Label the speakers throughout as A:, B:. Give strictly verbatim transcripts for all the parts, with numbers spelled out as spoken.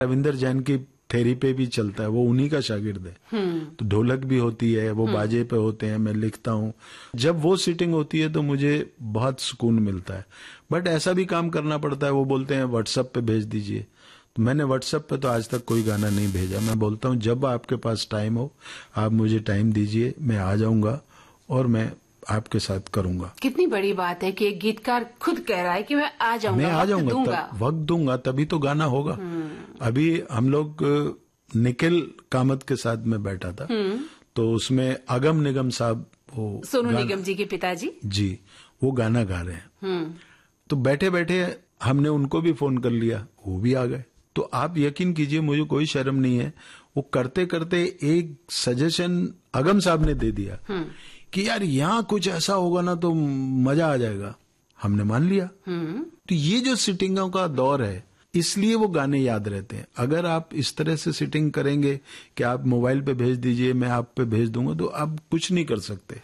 A: रविंदर जैन की थेरी पे भी चलता है, वो उन्हीं का शागिर्द है। तो ढोलक भी होती है, वो बाजे पे होते हैं, मैं लिखता हूँ। जब वो सिटिंग होती है तो मुझे बहुत सुकून मिलता है। बट ऐसा भी काम करना पड़ता है, वो बोलते हैं व्हाट्सएप पे भेज दीजिए, तो मैंने व्हाट्सएप पे तो आज तक कोई गाना नहीं भेजा। मैं बोलता हूँ जब आपके पास टाइम हो आप मुझे टाइम दीजिए, मैं आ जाऊंगा और मैं आपके साथ करूंगा।
B: कितनी बड़ी बात है कि एक गीतकार खुद कह रहा है कि मैं आ जाऊंगा,
A: मैं आ जाऊंगा, वक्त दूंगा तभी तो गाना होगा। अभी हम लोग निखिल कामत के साथ में बैठा था, तो उसमें अगम निगम साहब, वो
B: सोनू निगम जी के पिताजी जी,
A: वो गाना गा रहे हैं। तो बैठे बैठे हमने उनको भी फोन कर लिया, वो भी आ गए। तो आप यकीन कीजिए, मुझे कोई शर्म नहीं है, वो करते करते एक सजेशन अगम साहब ने दे दिया कि यार यहाँ कुछ ऐसा होगा ना तो मजा आ जाएगा। हमने मान लिया। तो ये जो सिटिंगों का दौर है, इसलिए वो गाने याद रहते हैं। अगर आप इस तरह से सिटिंग करेंगे कि आप मोबाइल पे भेज दीजिए, मैं आप पे भेज दूंगा, तो आप कुछ नहीं कर सकते।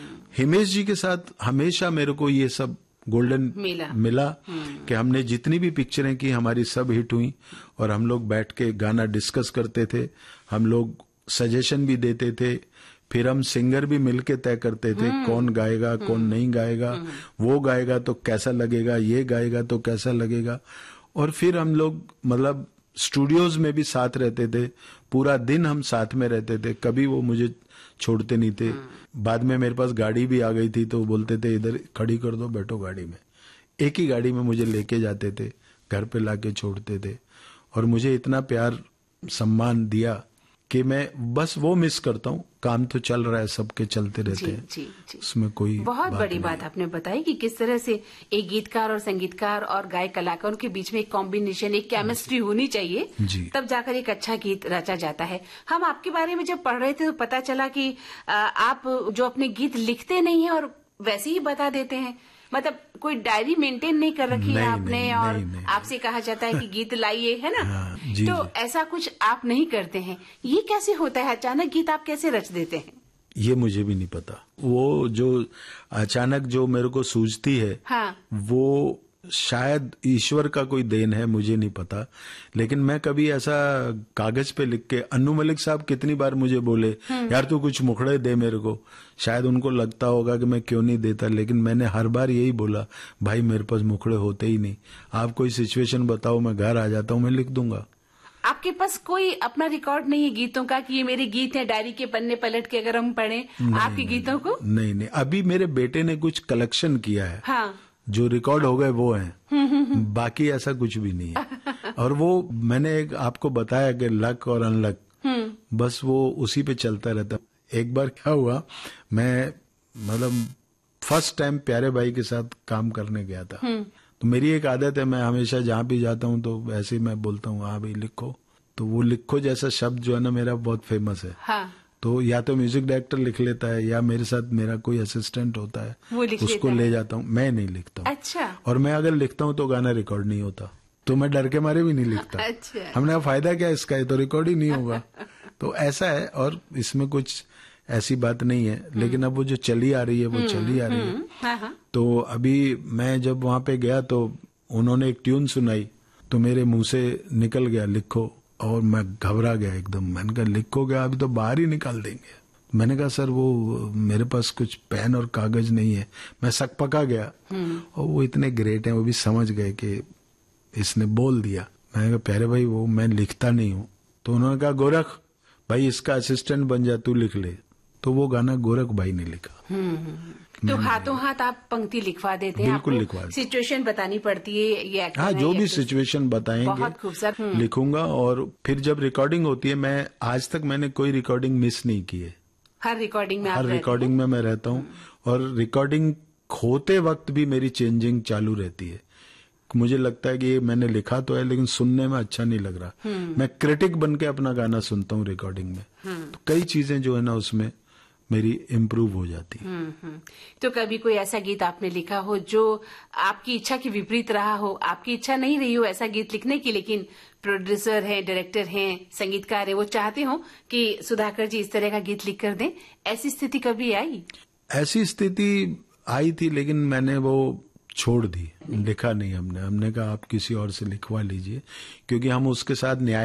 A: हिमेश जी के साथ हमेशा मेरे को ये सब गोल्डन मिला, मिला कि हमने जितनी भी पिक्चरें की हमारी सब हिट हुई, और हम लोग बैठ के गाना डिस्कस करते थे, हम लोग सजेशन भी देते थे, फिर हम सिंगर भी मिलके तय करते थे कौन गाएगा कौन नहीं गाएगा, वो गाएगा तो कैसा लगेगा, ये गाएगा तो कैसा लगेगा। और फिर हम लोग मतलब स्टूडियोज में भी साथ रहते थे, पूरा दिन हम साथ में रहते थे, कभी वो मुझे छोड़ते नहीं थे। बाद में मेरे पास गाड़ी भी आ गई थी, तो बोलते थे इधर खड़ी कर दो, बैठो गाड़ी में। एक ही गाड़ी में मुझे लेके जाते थे, घर पे लाके छोड़ते थे, और मुझे इतना प्यार सम्मान दिया कि मैं बस वो मिस करता हूँ। काम तो चल रहा है, सबके चलते रहते
B: जी,
A: हैं,
B: जी, जी।
A: उसमें कोई
B: बहुत
A: बात
B: बड़ी बात आपने बताई कि किस तरह से एक गीतकार और संगीतकार और गायक कलाकार के बीच में एक कॉम्बिनेशन, एक केमिस्ट्री होनी चाहिए, तब जाकर एक अच्छा गीत रचा जाता है। हम आपके बारे में जब पढ़ रहे थे तो पता चला कि आप जो अपने गीत लिखते नहीं है और वैसे ही बता देते हैं, मतलब कोई डायरी मेंटेन नहीं कर रखी है आपने, नहीं, और नहीं, आपसे कहा जाता है कि गीत लाइए, है ना। हाँ, जी, तो जी। ऐसा कुछ आप नहीं करते हैं। ये कैसे होता है, अचानक गीत आप कैसे रच देते हैं?
A: ये मुझे भी नहीं पता। वो जो अचानक जो मेरे को सूझती है, हाँ। वो शायद ईश्वर का कोई देन है, मुझे नहीं पता। लेकिन मैं कभी ऐसा कागज पे लिख के, अन्नू मलिक साहब कितनी बार मुझे बोले यार तू कुछ मुखड़े दे मेरे को, शायद उनको लगता होगा कि मैं क्यों नहीं देता, लेकिन मैंने हर बार यही बोला भाई मेरे पास मुखड़े होते ही नहीं, आप कोई सिचुएशन बताओ, मैं घर आ जाता हूँ, मैं लिख दूंगा।
B: आपके पास कोई अपना रिकॉर्ड नहीं है गीतों का कि ये मेरे गीत हैं, डायरी के पन्ने पलट के अगर हम पढ़ें आपके गीतों को?
A: नहीं नहीं, अभी मेरे बेटे ने कुछ कलेक्शन किया है,
B: हाँ।
A: जो रिकॉर्ड हो गए वो हैं, बाकी ऐसा कुछ भी नहीं है। और वो मैंने एक आपको बताया कि लक और अनलक, बस वो उसी पे चलता रहता। एक बार क्या हुआ, मैं मतलब फर्स्ट टाइम प्यारे भाई के साथ काम करने गया था, तो मेरी एक आदत है, मैं हमेशा जहाँ भी जाता हूँ तो ऐसे ही मैं बोलता हूँ हाँ भाई लिखो, तो वो लिखो जैसा शब्द जो है ना मेरा बहुत फेमस है। हाँ। तो या तो म्यूजिक डायरेक्टर लिख लेता है या मेरे साथ मेरा कोई असिस्टेंट होता है, उसको ले जाता हूँ, मैं नहीं लिखता हूँ।
B: अच्छा।
A: और मैं अगर लिखता हूँ तो गाना रिकॉर्ड नहीं होता, तो मैं डर के मारे भी नहीं लिखता।
B: अच्छा।
A: हमने कहा फायदा क्या इसका, है तो रिकॉर्ड ही नहीं होगा। तो ऐसा है, और इसमें कुछ ऐसी बात नहीं है, लेकिन अब वो जो चली आ रही है वो चली आ रही है। तो अभी मैं जब वहां पे गया तो उन्होंने एक ट्यून सुनाई, तो मेरे मुंह से निकल गया लिखो, और मैं घबरा गया एकदम। मैंने कहा लिखोगे अभी तो बाहर ही निकाल देंगे। मैंने कहा सर वो मेरे पास कुछ पेन और कागज नहीं है। मैं सकपका गया, और वो इतने ग्रेट हैं, वो भी समझ गए कि इसने बोल दिया। मैंने कहा प्यारे भाई वो मैं लिखता नहीं हूँ। तो उन्होंने कहा गोरख भाई इसका असिस्टेंट बन जा, तू लिख ले। तो वो गाना गोरख भाई ने लिखा।
B: तो हाथों हाथ आप पंक्ति लिखवा देते हैं?
A: बिल्कुल लिखवा।
B: सिचुएशन बतानी पड़ती है, ये
A: हाँ जो भी सिचुएशन बताएंगे
B: बहुत खूबसूरत
A: लिखूंगा। और फिर जब रिकॉर्डिंग होती है, मैं आज तक मैंने कोई रिकॉर्डिंग मिस नहीं की है।
B: हर रिकॉर्डिंग में
A: हर रिकॉर्डिंग में मैं रहता हूँ, और रिकॉर्डिंग होते वक्त भी मेरी चेंजिंग चालू रहती है। मुझे लगता है कि ये मैंने लिखा तो है लेकिन सुनने में अच्छा नहीं लग रहा, मैं क्रिटिक बन के अपना गाना सुनता हूँ रिकॉर्डिंग में। तो कई चीजें जो है ना उसमें मेरी इम्प्रूव हो जाती है।
B: तो कभी कोई ऐसा गीत आपने लिखा हो जो आपकी इच्छा के विपरीत रहा हो, आपकी इच्छा नहीं रही हो ऐसा गीत लिखने की, लेकिन प्रोड्यूसर हैं, डायरेक्टर हैं, संगीतकार हैं, वो चाहते हो कि सुधाकर जी इस तरह का गीत लिख कर दें, ऐसी स्थिति कभी आई?
A: ऐसी स्थिति आई थी, लेकिन मैंने वो छोड़ दी, लिखा नहीं हमने। हमने कहा आप किसी और से लिखवा लीजिए, क्योंकि हम उसके साथ न्याय